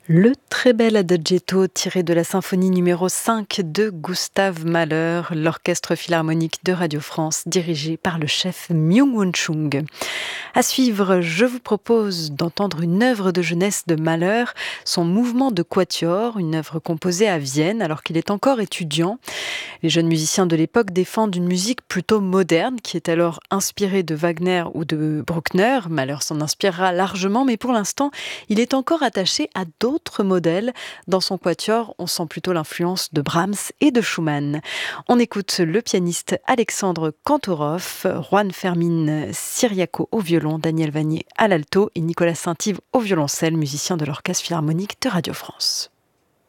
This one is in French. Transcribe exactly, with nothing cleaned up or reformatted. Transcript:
Le très bel adagietto tiré de la symphonie numéro cinq de Gustave Mahler, l'orchestre philharmonique de Radio France dirigé par le chef Myung-Whun Chung. À suivre, je vous propose d'entendre une œuvre de jeunesse de Mahler, son mouvement de quatuor, une œuvre composée à Vienne alors qu'il est encore étudiant. Les jeunes musiciens de l'époque défendent une musique plutôt moderne qui est alors inspirée de Wagner ou de Bruckner. Mahler s'en inspirera largement, mais pour l'instant, il est encore attaché à d'autres modèles. Dans son quatuor, on sent plutôt l'influence de Brahms et de Schumann. On écoute le pianiste Alexandre Kantorov, Juan Fermín Ciriaco au violon, Daniel Vanier à l'alto et Nicolas Saint-Yves au violoncelle, musicien de l'Orchestre philharmonique de Radio France.